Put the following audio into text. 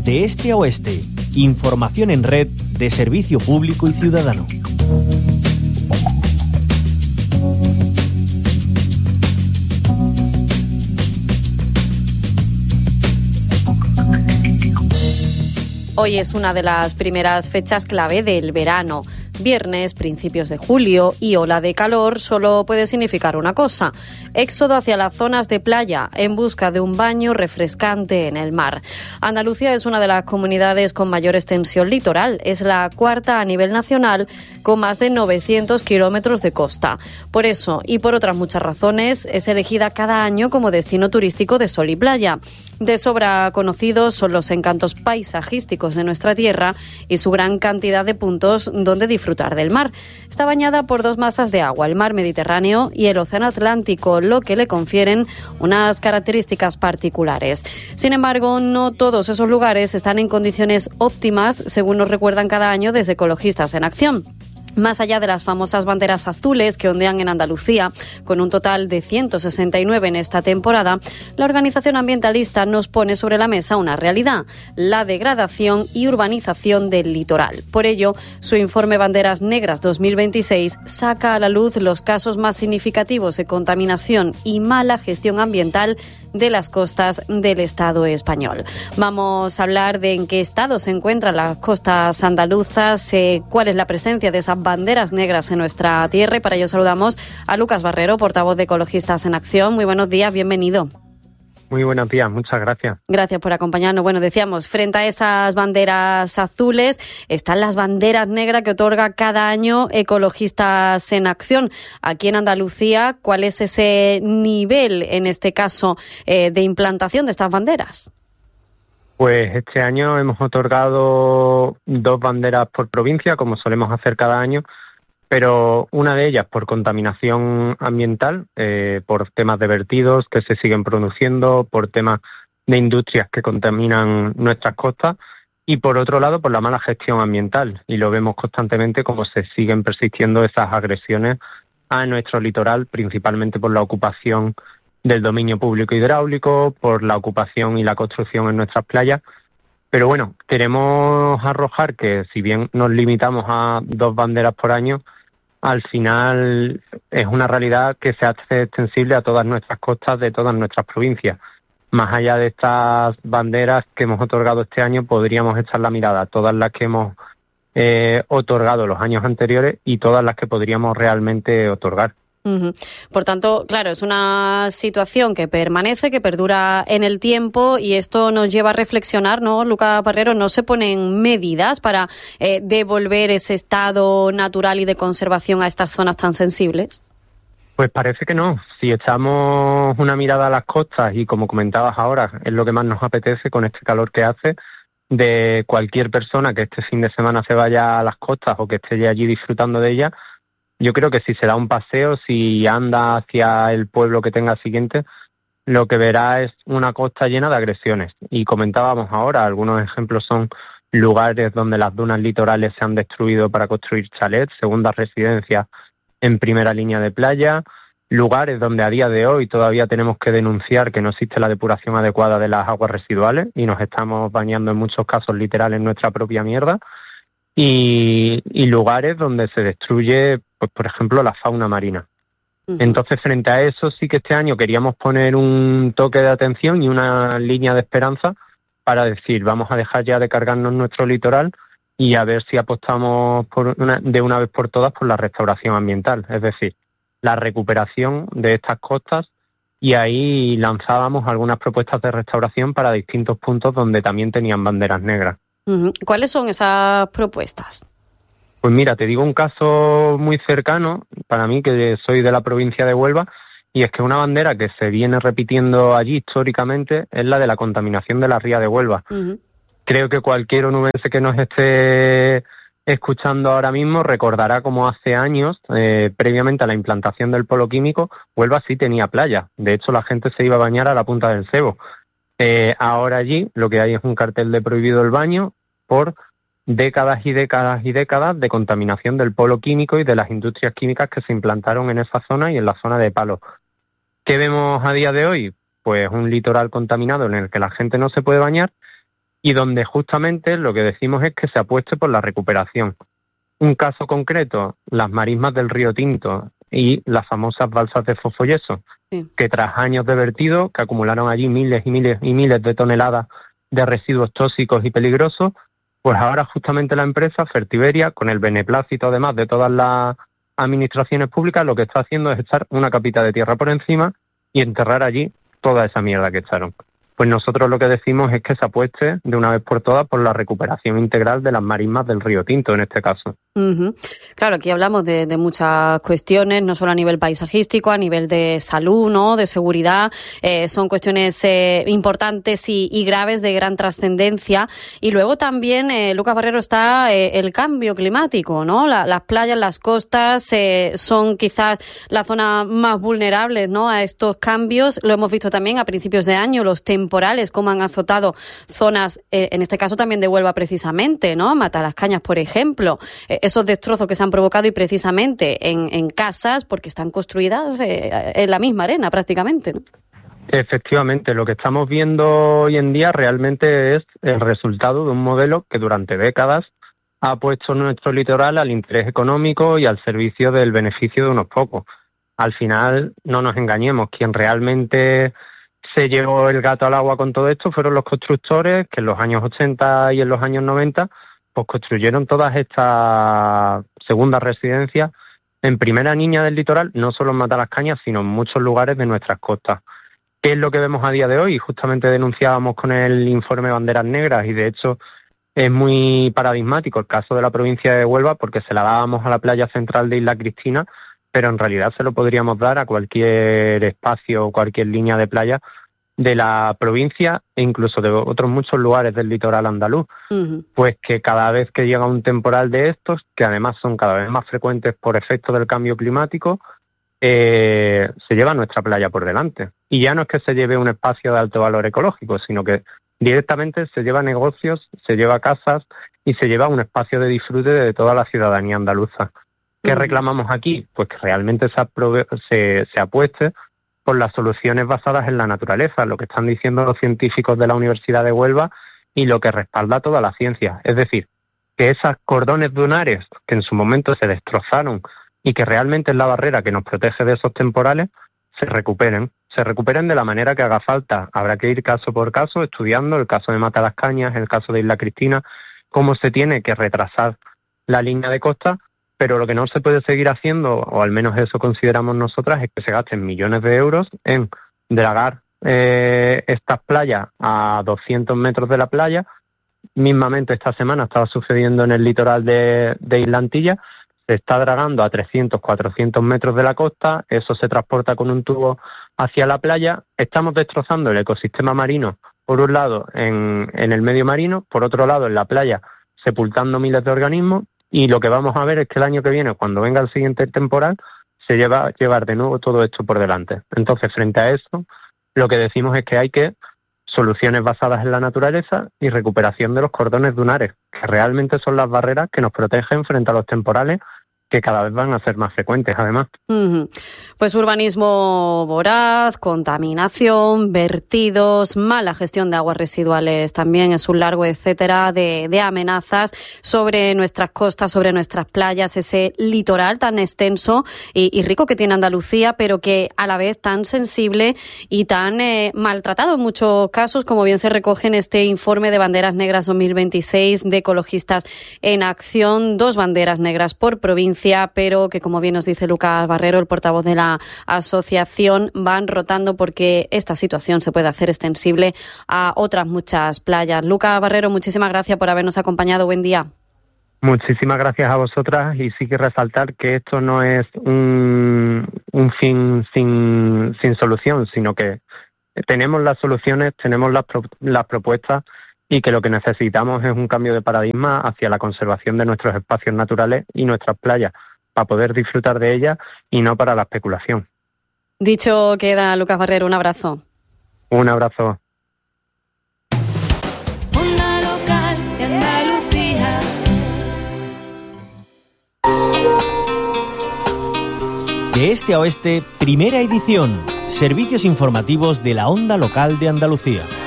de este a oeste. Información en red de servicio público y ciudadano. Hoy es una de las primeras fechas clave del verano. Viernes, principios de julio y ola de calor solo puede significar una cosa: éxodo hacia las zonas de playa en busca de un baño refrescante en el mar. Andalucía es una de las comunidades con mayor extensión litoral. Es la cuarta a nivel nacional, con más de 900 kilómetros de costa. Por eso, y por otras muchas razones, es elegida cada año como destino turístico de sol y playa. De sobra conocidos son los encantos paisajísticos de nuestra tierra y su gran cantidad de puntos donde disfrutar del mar. Está bañada por dos masas de agua, el mar Mediterráneo y el océano Atlántico, lo que le confieren unas características particulares. Sin embargo, no todos esos lugares están en condiciones óptimas, según nos recuerdan cada año desde Ecologistas en Acción. Más allá de las famosas banderas azules que ondean en Andalucía, con un total de 169 en esta temporada, la organización ambientalista nos pone sobre la mesa una realidad: la degradación y urbanización del litoral. Por ello, su informe Banderas Negras 2026 saca a la luz los casos más significativos de contaminación y mala gestión ambiental de las costas del Estado español. Vamos a hablar de en qué estado se encuentran las costas andaluzas, cuál es la presencia de esas banderas negras en nuestra tierra, y para ello saludamos a Lucas Barrero, portavoz de Ecologistas en Acción. Muy buenos días, bienvenido. Muy buenos días, muchas gracias. Gracias por acompañarnos. Bueno, decíamos, frente a esas banderas azules están las banderas negras que otorga cada año Ecologistas en Acción. Aquí en Andalucía, ¿cuál es ese nivel, en este caso, de implantación de estas banderas? Pues este año hemos otorgado 2 banderas por provincia, como solemos hacer cada año, pero una de ellas por contaminación ambiental, por temas de vertidos que se siguen produciendo, por temas de industrias que contaminan nuestras costas, y por otro lado por la mala gestión ambiental. Y lo vemos constantemente como se siguen persistiendo esas agresiones a nuestro litoral, principalmente por la ocupación del dominio público hidráulico, por la ocupación y la construcción en nuestras playas. Pero bueno, queremos arrojar que si bien nos limitamos a 2 banderas por año, al final es una realidad que se hace extensible a todas nuestras costas de todas nuestras provincias. Más allá de estas banderas que hemos otorgado este año, podríamos echar la mirada a todas las que hemos otorgado los años anteriores y todas las que podríamos realmente otorgar. Uh-huh. Por tanto, claro, es una situación que permanece, que perdura en el tiempo, y esto nos lleva a reflexionar, ¿no, Lucas Barrero? ¿No se ponen medidas para devolver ese estado natural y de conservación a estas zonas tan sensibles? Pues parece que no. Si echamos una mirada a las costas, y como comentabas ahora, es lo que más nos apetece con este calor que hace, de cualquier persona que este fin de semana se vaya a las costas o que esté ya allí disfrutando de ellas, yo creo que si se da un paseo, si anda hacia el pueblo que tenga siguiente, lo que verá es una costa llena de agresiones. Y comentábamos ahora, algunos ejemplos son lugares donde las dunas litorales se han destruido para construir chalets, segundas residencias en primera línea de playa, lugares donde a día de hoy todavía tenemos que denunciar que no existe la depuración adecuada de las aguas residuales y nos estamos bañando en muchos casos literal en nuestra propia mierda, y lugares donde se destruye, pues por ejemplo, la fauna marina. Uh-huh. Entonces, frente a eso, sí que este año queríamos poner un toque de atención y una línea de esperanza para decir, vamos a dejar ya de cargarnos nuestro litoral y a ver si apostamos de una vez por todas por la restauración ambiental, es decir, la recuperación de estas costas, y ahí lanzábamos algunas propuestas de restauración para distintos puntos donde también tenían banderas negras. Uh-huh. ¿Cuáles son esas propuestas? Pues mira, te digo un caso muy cercano para mí, que soy de la provincia de Huelva, y es que una bandera que se viene repitiendo allí históricamente es la de la contaminación de la ría de Huelva. Uh-huh. Creo que cualquier onubense que nos esté escuchando ahora mismo recordará cómo hace años, previamente a la implantación del polo químico, Huelva sí tenía playa. De hecho, la gente se iba a bañar a la Punta del Cebo. Ahora allí lo que hay es un cartel de prohibido el baño por décadas y décadas y décadas de contaminación del polo químico y de las industrias químicas que se implantaron en esa zona y en la zona de Palos. ¿Qué vemos a día de hoy? Pues un litoral contaminado en el que la gente no se puede bañar y donde justamente lo que decimos es que se apueste por la recuperación. Un caso concreto, las marismas del Río Tinto y las famosas balsas de fosfoyeso, que tras años de vertido, que acumularon allí miles y miles y miles de toneladas de residuos tóxicos y peligrosos, pues ahora justamente la empresa Fertiberia, con el beneplácito además de todas las administraciones públicas, lo que está haciendo es echar una capita de tierra por encima y enterrar allí toda esa mierda que echaron. Pues nosotros lo que decimos es que se apueste de una vez por todas por la recuperación integral de las marismas del Río Tinto, en este caso. Uh-huh. Claro, aquí hablamos de muchas cuestiones, no solo a nivel paisajístico, a nivel de salud, ¿no?, de seguridad. Son cuestiones importantes y graves, de gran trascendencia. Y luego también, Lucas Barrero, está el cambio climático, ¿no? Las playas, las costas son quizás la zona más vulnerable, ¿no?, a estos cambios. Lo hemos visto también a principios de año, los temporales, cómo han azotado zonas, en este caso también de Huelva precisamente, ¿no? Matalascañas, por ejemplo. Esos destrozos que se han provocado y precisamente en casas porque están construidas en la misma arena prácticamente, ¿no? Efectivamente, lo que estamos viendo hoy en día realmente es el resultado de un modelo que durante décadas ha puesto nuestro litoral al interés económico y al servicio del beneficio de unos pocos. Al final, no nos engañemos, quien realmente se llevó el gato al agua con todo esto fueron los constructores que en los años 80 y en los años 90 pues construyeron todas estas segundas residencias en primera línea del litoral, no solo en Matalascañas, sino en muchos lugares de nuestras costas. ¿Qué es lo que vemos a día de hoy? Justamente denunciábamos con el informe Banderas Negras y de hecho es muy paradigmático el caso de la provincia de Huelva porque se la dábamos a la playa central de Isla Cristina, pero en realidad se lo podríamos dar a cualquier espacio o cualquier línea de playa de la provincia e incluso de otros muchos lugares del litoral andaluz. Uh-huh. Pues que cada vez que llega un temporal de estos, que además son cada vez más frecuentes por efecto del cambio climático, se lleva nuestra playa por delante. Y ya no es que se lleve un espacio de alto valor ecológico, sino que directamente se lleva negocios, se lleva casas y se lleva un espacio de disfrute de toda la ciudadanía andaluza. ¿Qué reclamamos aquí? Pues que realmente se apueste por las soluciones basadas en la naturaleza, lo que están diciendo los científicos de la Universidad de Huelva y lo que respalda toda la ciencia. Es decir, que esos cordones dunares que en su momento se destrozaron y que realmente es la barrera que nos protege de esos temporales, se recuperen de la manera que haga falta. Habrá que ir caso por caso estudiando el caso de Matalascañas, el caso de Isla Cristina, cómo se tiene que retrasar la línea de costa. Pero lo que no se puede seguir haciendo, o al menos eso consideramos nosotras, es que se gasten millones de euros en dragar estas playas a 200 metros de la playa. Mismamente esta semana estaba sucediendo en el litoral de Isla Antilla, se está dragando a 300, 400 metros de la costa, eso se transporta con un tubo hacia la playa. Estamos destrozando el ecosistema marino, por un lado en el medio marino, por otro lado en la playa, sepultando miles de organismos. Y lo que vamos a ver es que el año que viene, cuando venga el siguiente temporal, se llevar de nuevo todo esto por delante. Entonces, frente a eso, lo que decimos es que hay que soluciones basadas en la naturaleza y recuperación de los cordones dunares, que realmente son las barreras que nos protegen frente a los temporales, que cada vez van a ser más frecuentes, además. Uh-huh. Pues urbanismo voraz, contaminación, vertidos, mala gestión de aguas residuales también, es un largo etcétera de amenazas sobre nuestras costas, sobre nuestras playas, ese litoral tan extenso y rico que tiene Andalucía, pero que a la vez tan sensible y tan maltratado en muchos casos, como bien se recoge en este informe de Banderas Negras 2026 de Ecologistas en Acción, 2 banderas negras por provincia, pero que, como bien nos dice Lucas Barrero, el portavoz de la asociación, van rotando porque esta situación se puede hacer extensible a otras muchas playas. Lucas Barrero, muchísimas gracias por habernos acompañado. Buen día. Muchísimas gracias a vosotras y sí que resaltar que esto no es un fin sin solución, sino que tenemos las soluciones, tenemos las propuestas y que lo que necesitamos es un cambio de paradigma hacia la conservación de nuestros espacios naturales y nuestras playas, para poder disfrutar de ellas y no para la especulación. Dicho queda, Lucas Barrero, un abrazo. Un abrazo. Onda local de Andalucía. De este a oeste, primera edición. Servicios informativos de la Onda Local de Andalucía.